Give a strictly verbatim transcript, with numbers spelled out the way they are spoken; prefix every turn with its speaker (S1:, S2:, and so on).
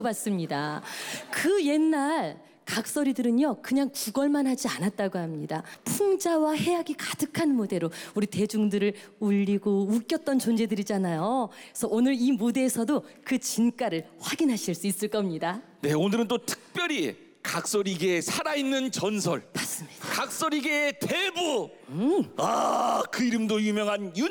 S1: 봤습니다. 그 옛날 각설이들은요 그냥 구걸만 하지 않았다고 합니다. 풍자와 해악이 가득한 무대로 우리 대중들을 울리고 웃겼던 존재들이잖아요. 그래서 오늘 이 무대에서도 그 진가를 확인하실 수 있을 겁니다.
S2: 네, 오늘은 또 특별히 각설이계의 살아있는 전설,
S1: 맞습니다.
S2: 각설이계의 대부, 음. 아, 그 이름도 유명한 윤